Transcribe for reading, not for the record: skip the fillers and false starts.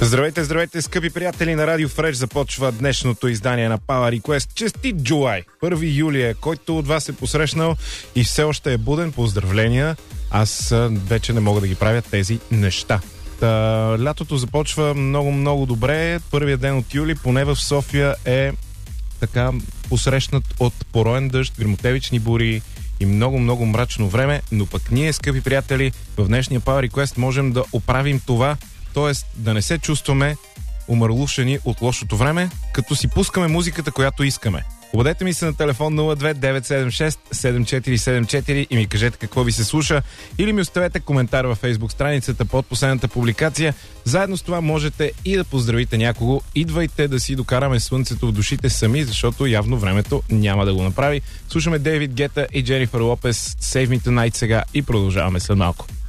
Здравейте, здравейте, скъпи приятели на Радио Фреш. Започва днешното издание на Power Request. Честит Джулай! 1 юли е. Който от вас е посрещнал и все още е буден, поздравления. Аз вече не мога да ги правя тези неща. Лятото започва много добре. Първият ден от юли, поне в София, е така посрещнат от пороен дъжд, гръмотевични бури и много мрачно време, но пък ние, скъпи приятели, в днешния Power Request можем да оправим това, т.е. да не се чувстваме умърлушени от лошото време, като си пускаме музиката, която искаме. Обадете ми се на телефон 02-976-7474 и ми кажете какво ви се слуша, или ми оставете коментар във Facebook страницата под последната публикация. Заедно с това можете и да поздравите някого. Идвайте да си докараме слънцето в душите сами, защото явно времето няма да го направи. Слушаме Дейвид Гета и Дженифър Лопес, Save Me Tonight сега и продължаваме след малко.